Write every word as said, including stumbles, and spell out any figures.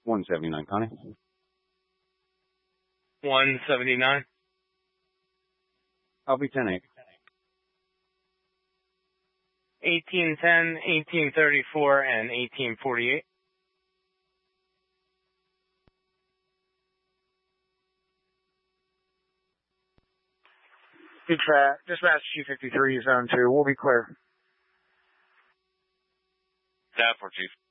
one seventy-nine, Connie. one seventy-nine. Copy ten eight. eighteen ten, eighteen thirty-four, and eighteen forty-eight. Good track. Dispatch two fifty-three, zone two. We'll be clear. ten four, Chief.